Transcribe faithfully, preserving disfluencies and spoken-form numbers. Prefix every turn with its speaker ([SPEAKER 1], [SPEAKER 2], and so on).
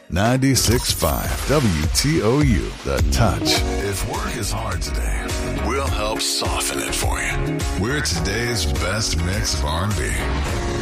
[SPEAKER 1] ninety-six point five W T O U, The Touch. If work is hard today, we'll help soften it for you. We're today's best mix of R and B.